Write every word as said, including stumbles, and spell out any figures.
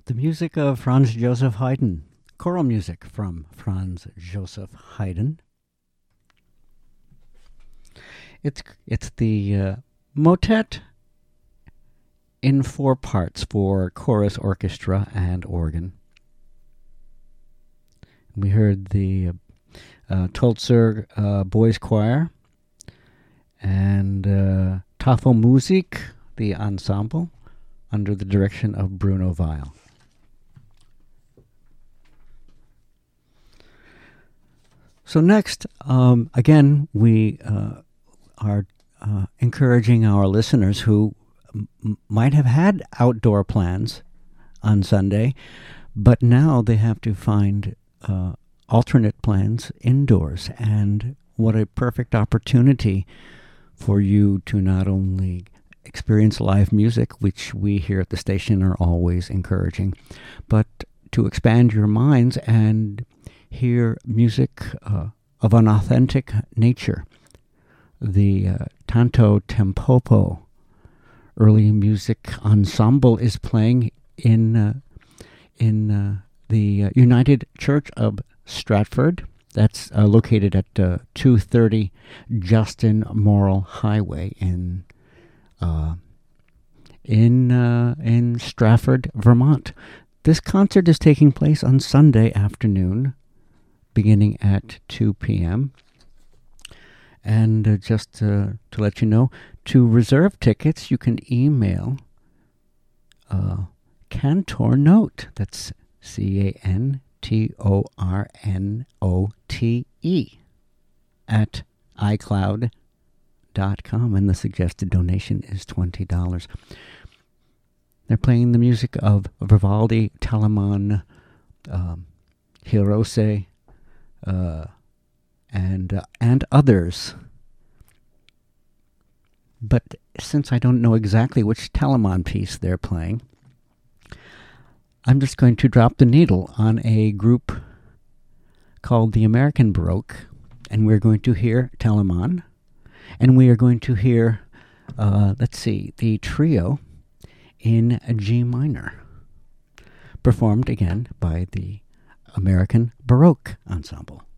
The music of Franz Joseph Haydn, choral music from Franz Joseph Haydn. It's it's the uh, motet in four parts for chorus, orchestra, and organ. We heard the uh, uh, Tolzer uh, Boys Choir and uh, Tafelmusik, the ensemble, under the direction of Bruno Weil. So next, um, again, we uh, are uh, encouraging our listeners who m- might have had outdoor plans on Sunday, but now they have to find uh, alternate plans indoors. And what a perfect opportunity for you to not only experience live music, which we here at the station are always encouraging, but to expand your minds and hear music uh, of an authentic nature. The uh, Tanto Tempopo early music ensemble is playing in uh, in uh, the uh, United Church of Stratford. That's uh, located at uh, two thirty Justin Morrill Highway in uh, in uh, in Stratford, Vermont. This concert is taking place on Sunday afternoon, beginning at two p.m. And uh, just uh, to let you know, to reserve tickets, you can email uh, Cantor Note. That's C A N T O R N O T E at iCloud dot com, and the suggested donation is twenty dollars. They're playing the music of Vivaldi, Telemann, um, Hirose, uh, and uh, and others. But since I don't know exactly which Telemann piece they're playing, I'm just going to drop the needle on a group called the American Baroque, and we're going to hear Telemann, and we are going to hear, uh, let's see, the trio in G minor, performed again by the American Baroque Ensemble.